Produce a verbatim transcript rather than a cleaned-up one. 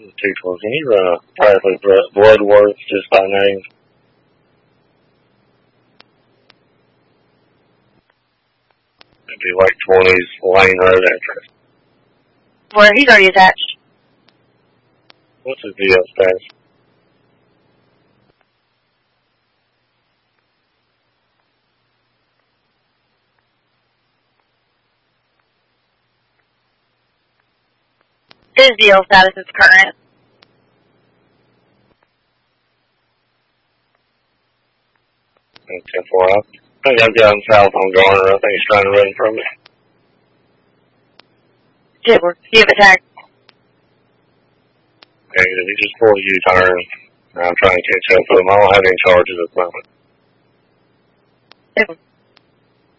two twenty. Can you run a Bradley Bloodworth just by name? It'd be like twenties Lane Road entrance. Where he's already attached. What's his V L status? His V L status is current. ten four. I think I've got him south on Garner. I think he's trying to run from me. Shit, we're give it tagged. Okay, he just pulled a U-turn. I'm trying to catch up with him. I don't have any charges at the moment. It